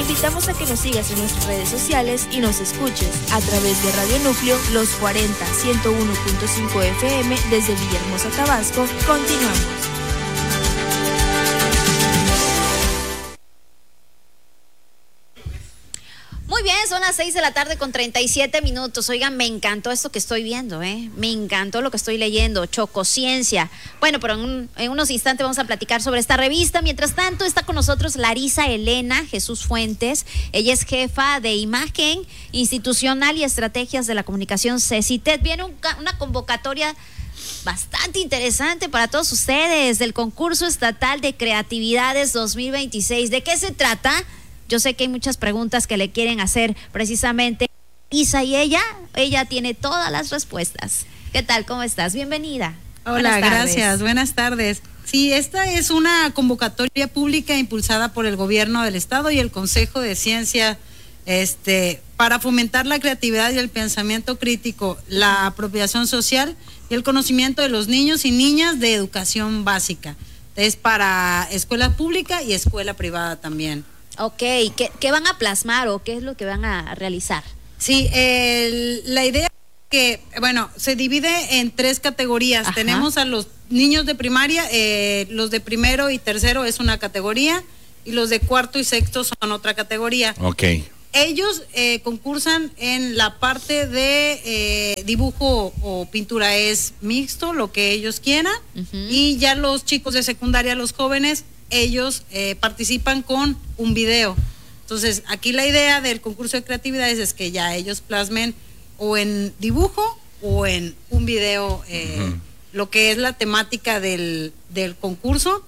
Te invitamos a que nos sigas en nuestras redes sociales y nos escuches a través de Radio Núcleo Los 40 101.5 FM desde Villahermosa, Tabasco. Continuamos. Muy bien, son las 6 de la tarde con 37 minutos. Oigan, me encantó esto que estoy viendo, me encantó lo que estoy leyendo, Chocociencia. Bueno, pero en unos instantes vamos a platicar sobre esta revista. Mientras tanto, está con nosotros Larisa Elena Jesús Fuentes. Ella es jefa de Imagen Institucional y Estrategias de la Comunicación CECITED. Viene una convocatoria bastante interesante para todos ustedes del Concurso Estatal de Creatividades 2026. ¿De qué se trata? Yo sé que hay muchas preguntas que le quieren hacer precisamente Isa, y ella tiene todas las respuestas. ¿Qué tal? ¿Cómo estás? Bienvenida. Hola, gracias. Buenas tardes. Sí, esta es una convocatoria pública impulsada por el Gobierno del Estado y el Consejo de Ciencia, para fomentar la creatividad y el pensamiento crítico, la apropiación social y el conocimiento de los niños y niñas de educación básica. Es para escuela pública y escuela privada también. Ok, ¿qué van a plasmar o qué es lo que van a realizar? Sí, la idea es que, bueno, se divide en 3 categorías. Ajá. Tenemos a los niños de primaria, los de primero y tercero es una categoría y los de cuarto y sexto son otra categoría. Ok. Ellos concursan en la parte de dibujo o pintura, es mixto, lo que ellos quieran. Uh-huh. Y ya los chicos de secundaria, los jóvenes, ellos participan con un video. Entonces, aquí la idea del concurso de creatividades es que ya ellos plasmen o en dibujo o en un video lo que es la temática del concurso.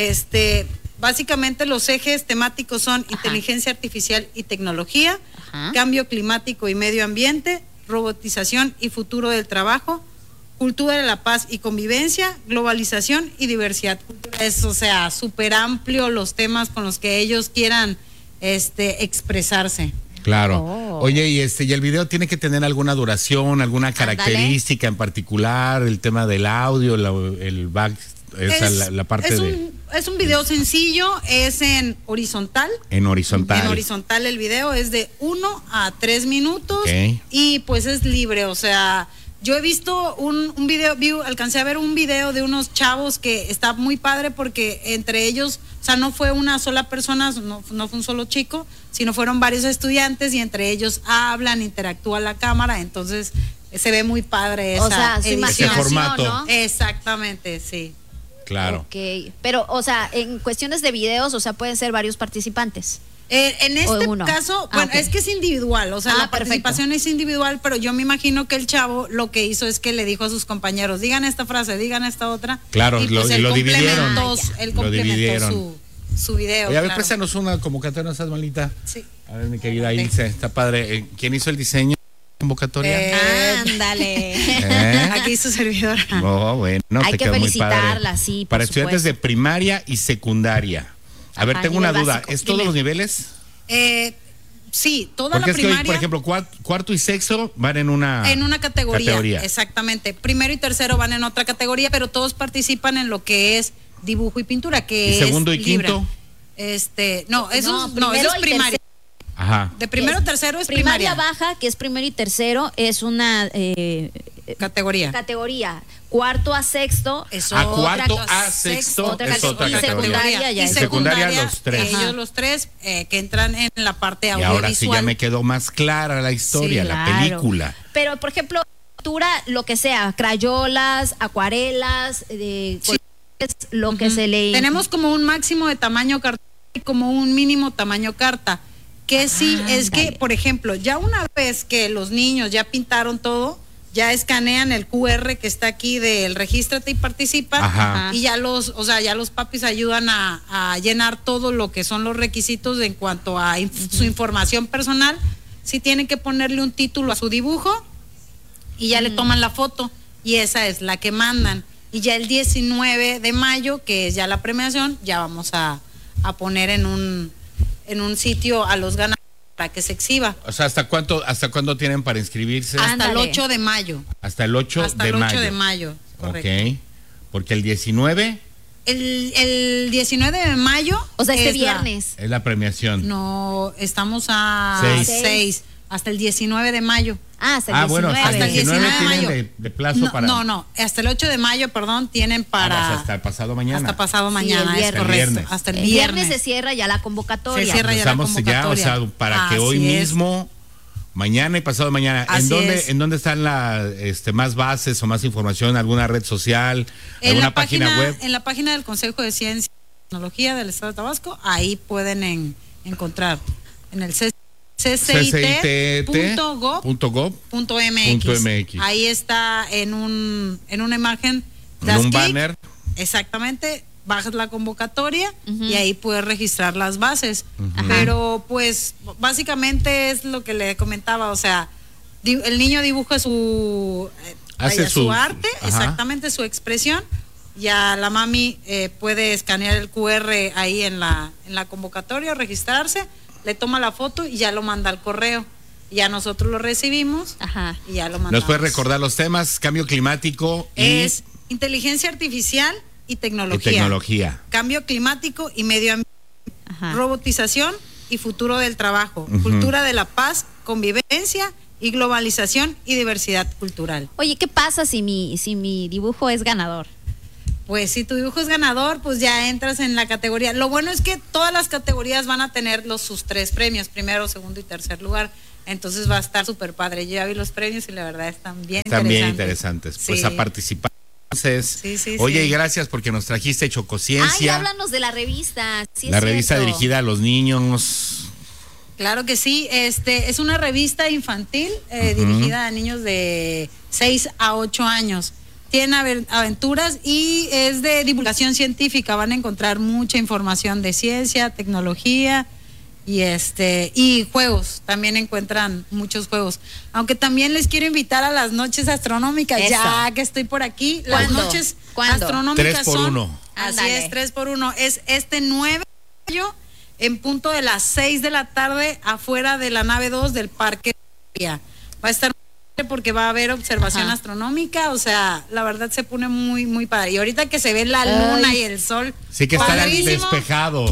Básicamente los ejes temáticos son inteligencia artificial y tecnología, cambio climático y medio ambiente, robotización y futuro del trabajo, cultura de la paz y convivencia, globalización y diversidad. Es, o sea, súper amplio los temas con los que ellos quieran expresarse. Claro. Oh. Oye, y el video tiene que tener alguna duración, alguna característica en particular, el tema del audio, el back, la parte es un video sencillo, es en horizontal. En horizontal. En horizontal el video es de 1 a 3 minutos. Okay. Y pues es libre, o sea, yo he visto un video, alcancé a ver un video de unos chavos que está muy padre porque entre ellos, o sea, no fue una sola persona, no fue un solo chico, sino fueron varios estudiantes y entre ellos hablan, interactúa la cámara, entonces se ve muy padre esa ese formato, ¿no? Exactamente, sí. Claro. Ok, pero, o sea, en cuestiones de videos, o sea, pueden ser varios participantes. En este caso, bueno, es que es individual, o sea, la participación es individual, pero yo me imagino que el chavo lo que hizo es que le dijo a sus compañeros, digan esta frase, digan esta otra. Claro, y pues lo dividieron. Él complementó su video. Oye, a ver, préstanos una convocatoria, ¿no estás malita? Sí. A ver, mi querida Ilse, está padre. ¿Quién hizo el diseño? Convocatoria. Ándale. Aquí su servidora. Oh, bueno, hay que felicitarla, sí. Para estudiantes de primaria y secundaria. A ver, tengo una duda. ¿Es todos los niveles? Sí, toda porque la primaria. Porque, por ejemplo, cuarto y sexto van en una categoría. Exactamente. Primero y tercero van en otra categoría, pero todos participan en lo que es dibujo y pintura, que ¿Y segundo y quinto? Eso es primaria. Ajá. De primero a tercero es primaria. Baja, que es primero y tercero, es una categoría. Cuarto a sexto es otra. Cuarto a sexto es otra categoría. Y secundaria los 3. Ellos los 3 que entran en la parte audiovisual. Y ahora sí ya me quedó más clara la historia, la película. Pero, por ejemplo, pintura, lo que sea, crayolas, acuarelas, lo que se lee. Tenemos como un máximo de tamaño carta y como un mínimo tamaño carta. Que es que, por ejemplo, ya una vez que los niños ya pintaron todo, ya escanean el QR que está aquí del regístrate y participa. Y ya los papis ayudan a llenar todo lo que son los requisitos en cuanto a su información personal. Sí tienen que ponerle un título a su dibujo y ya le toman la foto y esa es la que mandan. Y ya el 19 de mayo, que es ya la premiación, ya vamos a poner en un sitio a los ganadores para que se exhiba. O sea, ¿hasta cuándo tienen para inscribirse? Hasta el 8 de mayo. Hasta el 8 de mayo. Correcto. Ok. Porque el 19 El 19 de mayo. O sea, este viernes. Es la premiación. No, estamos a 6. Hasta el 19 de mayo. Hasta el 19. Bueno, hasta el 19 de mayo. tienen de plazo para. No, hasta el 8 de mayo, perdón, tienen para. Hasta el pasado mañana. Hasta pasado mañana, el es correcto. Hasta el viernes. Se cierra ya la convocatoria. Se cierra ya la convocatoria. O sea, para que hoy mismo, mañana y pasado mañana. ¿En dónde están más bases o más información? ¿Alguna red social? ¿Alguna página web? En la página del Consejo de Ciencia y Tecnología del Estado de Tabasco, ahí pueden encontrar en el ccit.gov.mx. Ahí está en una imagen. En un banner. Exactamente. Bajas la convocatoria y ahí puedes registrar las bases. Pero pues básicamente es lo que le comentaba, o sea, el niño dibuja su arte, exactamente su expresión. Ya la mami puede escanear el QR ahí en la convocatoria, registrarse, le toma la foto y ya lo manda al correo. Ya nosotros lo recibimos y ya lo mandamos. ¿Nos puedes recordar los temas? Cambio climático es inteligencia artificial y tecnología. Cambio climático y medio ambiente. Robotización y futuro del trabajo. Cultura de la paz, convivencia y globalización y diversidad cultural. Oye, ¿qué pasa si mi dibujo es ganador? Pues si tu dibujo es ganador, pues ya entras en la categoría. Lo bueno es que todas las categorías van a tener sus 3 premios, primero, segundo y tercer lugar. Entonces va a estar súper padre. Yo ya vi los premios y la verdad están bien interesantes. Pues sí. A participar. Sí. Y gracias porque nos trajiste Chocociencia. Háblanos de la revista. La revista dirigida a los niños. Claro que sí, es una revista infantil dirigida a niños de 6 a 8 años. Tiene aventuras y es de divulgación científica. Van a encontrar mucha información de ciencia, tecnología y juegos. También encuentran muchos juegos. Aunque también les quiero invitar a las noches astronómicas. Ya que estoy por aquí. Las noches astronómicas 3x1. Así es, 3x1. Es este 9 de mayo en punto de las 6 de la tarde afuera de la nave 2 del Parque. Va a estar porque va a haber observación astronómica, o sea, la verdad se pone muy, muy padre. Y ahorita que se ve la luna y el sol. Sí, que está despejado.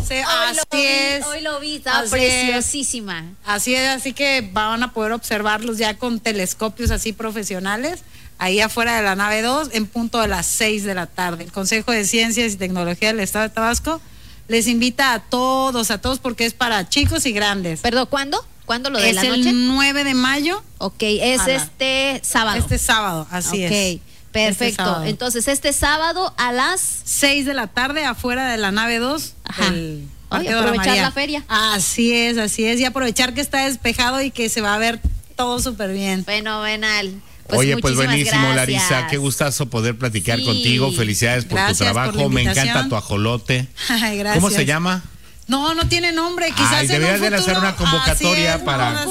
Hoy lo vi, está preciosísima. Así es, así que van a poder observarlos ya con telescopios así profesionales, ahí afuera de la nave 2, en punto de las 6 de la tarde. El Consejo de Ciencias y Tecnología del Estado de Tabasco les invita a todos, porque es para chicos y grandes. ¿Perdón, cuándo? ¿Cuándo lo de la noche? Es el 9 de mayo. Ok, es este sábado. Este sábado, así es. Ok, perfecto. Entonces, este sábado a las 6 de la tarde afuera de la nave 2 del Parque aprovechar la feria. Así es. Y aprovechar que está despejado y que se va a ver todo súper bien. Fenomenal. Pues buenísimo, gracias. Larisa, qué gustazo poder platicar contigo. Felicidades por tu trabajo. Me encanta tu ajolote. Ay, gracias. ¿Cómo se llama? No tiene nombre, quizás deberías de lanzar una convocatoria para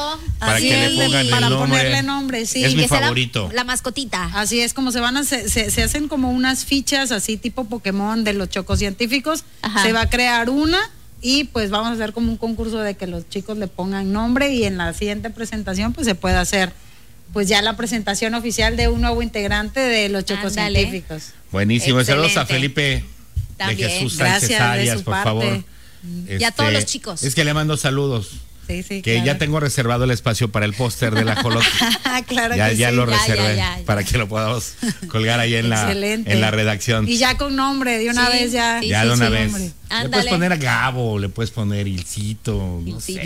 que le pongan el nombre. Ponerle nombre, sí. Es mi favorito. La mascotita. Así es, como se hacen como unas fichas así tipo Pokémon de los chococientíficos. Se va a crear una y pues vamos a hacer como un concurso de que los chicos le pongan nombre y en la siguiente presentación pues se puede hacer pues ya la presentación oficial de un nuevo integrante de los chococientíficos. Buenísimo. Saludos a Felipe de Jesús Sánchez Arias, por favor. Y a todos los chicos. Es que le mando saludos. Sí, que ya tengo reservado el espacio para el póster de la ajolote. Claro ya, que ya sí. lo reservé para que lo podamos colgar ahí en la redacción. Y ya con nombre, de una vez ya. Ya de una vez. Ándale. Le puedes poner a Gabo, le puedes poner Ilcito.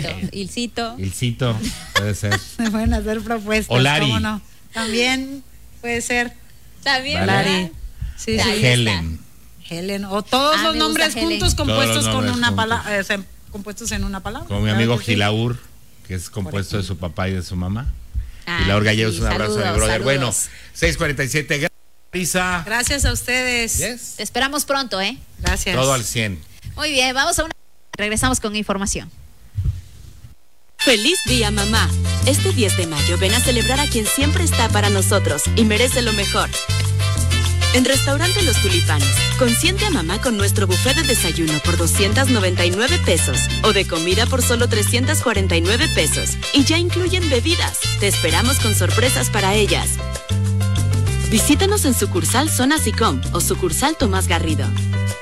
Ilcito. Puede ser. Me pueden hacer propuestas. O Lari. ¿Cómo no? También puede ser. También. Lari. Sí. Helen, o todos los nombres juntos compuestos con una palabra, compuestos en una palabra. Como mi amigo Gilaur, que es compuesto de su papá y de su mamá. Gilaur Gallegos, un abrazo de brother. Bueno, 6:47, gracias, Larisa. Gracias a ustedes. Te esperamos pronto, Gracias. Todo al 100. Muy bien, vamos a regresamos con información. ¡Feliz día, mamá! Este 10 de mayo ven a celebrar a quien siempre está para nosotros y merece lo mejor. En Restaurante Los Tulipanes, consiente a mamá con nuestro buffet de desayuno por 299 pesos o de comida por solo 349 pesos. Y ya incluyen bebidas. Te esperamos con sorpresas para ellas. Visítanos en sucursal Zona Sicom o sucursal Tomás Garrido.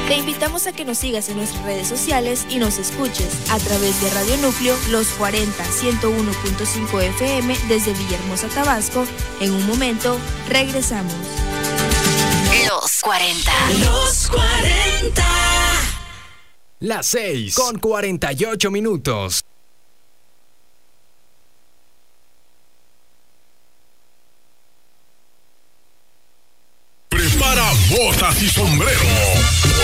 Te invitamos a que nos sigas en nuestras redes sociales y nos escuches a través de Radio Núcleo Los 40 101.5 FM desde Villahermosa, Tabasco. En un momento, regresamos. Los 40. Los 40. Las 6 con 48 minutos. Prepara botas y sombrero.